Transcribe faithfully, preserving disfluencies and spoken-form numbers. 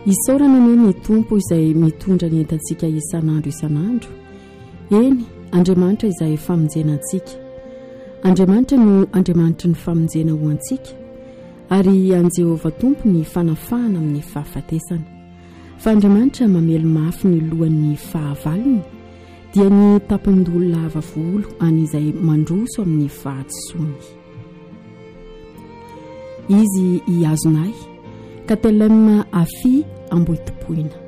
isaorana anie ny tompo izay mitondra ny entantsika isan'andro isan'andro. Eny, Andriamanitra izay famonjena antsika. Andriamanitra no Andriamanitra ny famonjena ho antsika, ary an Jehovah Tompo ny fanafahana amin'ny fahafatesana. Fa Andriamanitra mamelo mafy ny lohan'ny fahavalony dia ny tapon-doha lava volo an'izay mandroso amin'ny fahatsoany. Izy iazonay ka telemina afi amboitopoina.